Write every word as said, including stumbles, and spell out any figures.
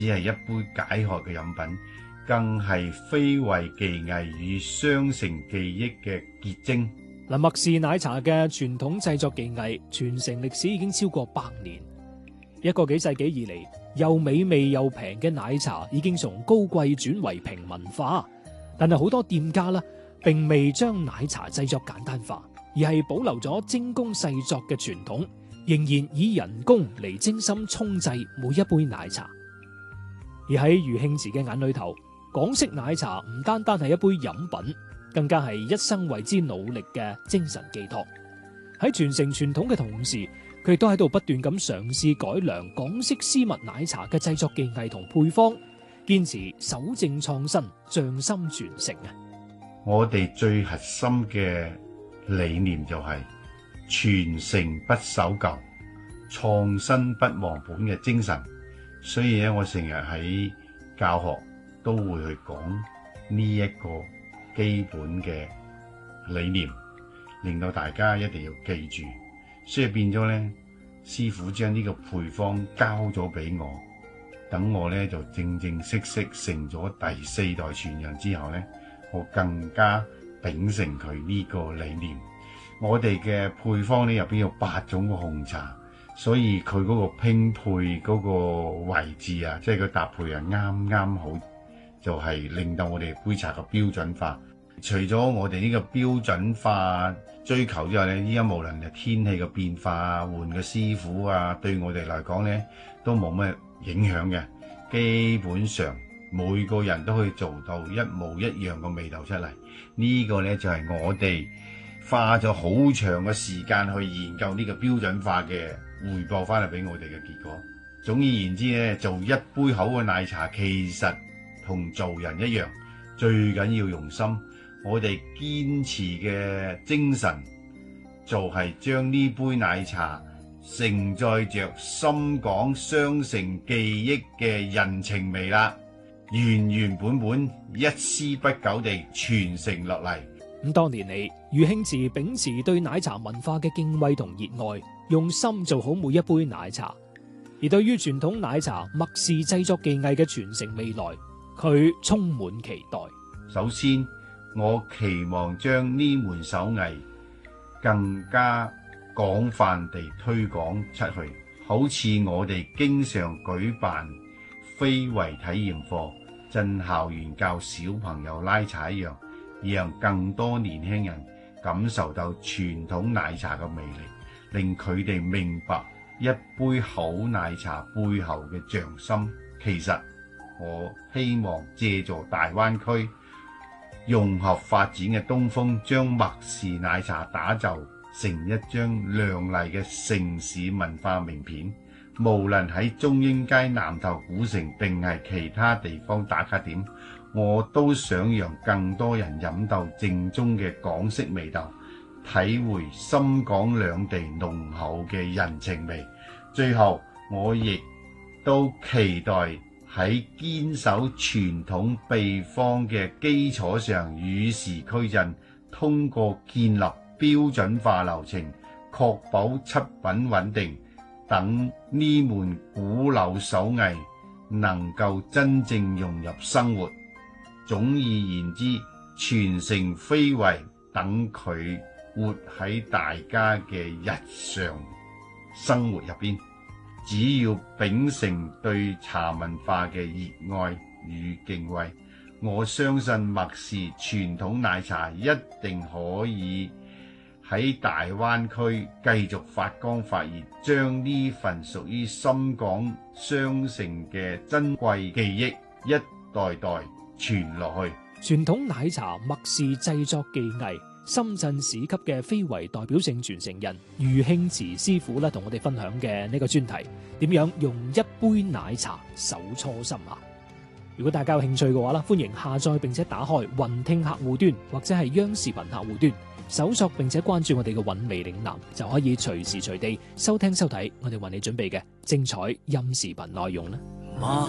只係一杯解渴嘅飲品，更係非遺技藝與雙城記憶嘅結晶。 嗱，麥氏奶茶嘅傳統製作技藝傳承歷史已經超過百年，一個幾世紀以嚟，又美味又平嘅奶茶已經從高貴轉為平民化。但係好多店家啦，並未將奶茶製作簡單化，而係保留咗精工細作嘅傳統，仍然以人工嚟精心沖製每一杯奶茶。而喺余慶慈嘅眼裏頭，港式奶茶唔單單係一杯飲品，更加係一生為之努力嘅精神寄託。喺傳承傳統嘅同時，佢亦都喺度不斷咁嘗試改良港式絲襪奶茶嘅製作技藝同配方，堅持守正創新，匠心傳承啊！ 我哋最核心嘅理念就係傳承不守舊，創新不忘本嘅精神。所以咧，我成日喺教學都會去講呢一個基本嘅理念，令到大家一定要記住。所以變咗咧，師傅將呢個配方交咗俾我，等我咧就正正式式成咗第四代傳人之後咧，我更加秉承佢呢個理念。我哋嘅配方咧入邊有八種嘅紅茶。所以佢嗰個拼配嗰個位置啊，即係個搭配啊，啱啱好，就係令到我哋杯茶嘅標準化。除咗我哋呢個標準化追求之外咧，依家無論係天氣嘅變化啊，換個師傅啊，對我哋嚟講咧都冇咩影響嘅。基本上每個人都可以做到一模一樣嘅味道出嚟。呢個咧就係我哋花咗好長嘅時間去研究呢個標準化嘅回報翻嚟俾我哋嘅結果。總而言之咧，做一杯好嘅奶茶其實同做人一樣，最緊要用心。我哋堅持嘅精神就係將呢杯奶茶承載着深港雙城記憶嘅人情味啦，原原本本一絲不苟地傳承落嚟。 咁多年嚟，余慶慈秉持對奶茶文化嘅敬畏同熱愛，用心做好每一杯奶茶。而對於傳統奶茶麥氏製作技藝嘅傳承未來，佢充滿期待。 首先，我期望將呢門手藝更加廣泛地推廣出去，好似我哋經常舉辦非遺體驗課，進校園教小朋友拉茶一樣，讓更多年輕人感受到傳統奶茶嘅魅力，令佢哋明白一杯好奶茶背後嘅匠心。其實我希望借助大灣區融合發展嘅東風，將麥氏奶茶打造成一張亮麗嘅城市文化名片。無論喺中英街、南頭古城定係其他地方打卡點，我都想讓更多人飲到正宗嘅港式味道，體會深港兩地濃厚嘅人情味。最後，我亦都期待喺堅守傳統秘方嘅基礎上與時俱進，通過建立標準化流程，確保出品穩定，等呢門古老手藝能夠真正融入生活。總而言之，傳承非遺，等佢活喺大家嘅日常生活入邊。只要秉承對茶文化嘅熱愛與敬畏，我相信麥氏傳統奶茶一定可以喺大灣區繼續發光發熱，將呢份屬於深港雙城嘅珍貴記憶一代代傳落去。 傳統奶茶麥氏製作技藝，深圳市級嘅非遺代表性傳承人余慶慈師傅咧，同我哋分享嘅呢個專題，點樣用一杯奶茶守初心啊！如果大家有興趣嘅話啦，歡迎下載並且打開雲聽客戶端或者係央視頻客戶端，搜索並且關注我哋嘅韻味嶺南，就可以隨時隨地收聽收睇我哋為你準備嘅精彩音視頻內容啦。